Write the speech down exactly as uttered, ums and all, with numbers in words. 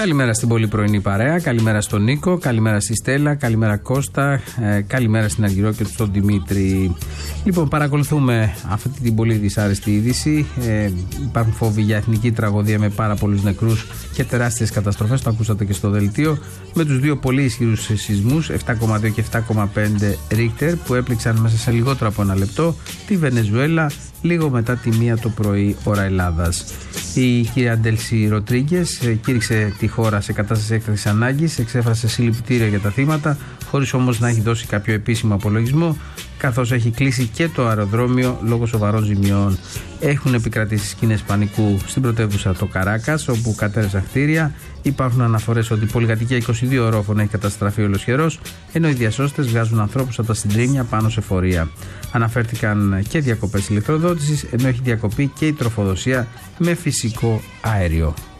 Καλημέρα στην πολύ πρωινή παρέα, καλημέρα στον Νίκο, καλημέρα στη Στέλλα, καλημέρα Κώστα, ε, καλημέρα στην Αργυρό και στον Δημήτρη. Λοιπόν, παρακολουθούμε αυτή την πολύ δυσάρεστη είδηση. Ε, υπάρχουν φόβοι για εθνική τραγωδία με πάρα πολλούς νεκρούς και τεράστιες καταστροφές. Το ακούσατε και στο δελτίο. Με τους δύο πολύ ισχυρούς σεισμούς, επτά κόμμα δύο και επτά κόμμα πέντε Ρίχτερ, που έπληξαν μέσα σε λιγότερο από ένα λεπτό τη Βενεζουέλα, λίγο μετά τη μία το πρωί ώρα Ελλάδας. Η κυρία Ντέλση Ροντρίγκες κήρυξε τη χώρα σε κατάσταση έκτακτης ανάγκης, εξέφρασε συλληπιτήρια για τα θύματα, χωρίς όμως να έχει δώσει κάποιο επίσημο απολογισμό, καθώς έχει κλείσει και το αεροδρόμιο λόγω σοβαρών ζημιών. Έχουν επικρατήσει σκηνές πανικού στην πρωτεύουσα το Καράκας, όπου κατέρευσαν κτίρια. Υπάρχουν αναφορές ότι η πολυκατοικία είκοσι δύο ορόφων έχει καταστραφεί ολοσχερός, ενώ οι διασώστες βγάζουν ανθρώπους από τα συντρίμμια πάνω σε φορεία. Αναφέρθηκαν και διακοπές ηλεκτροδότησης, ενώ έχει διακοπεί και η τροφοδοσία με φυσικό αέριο.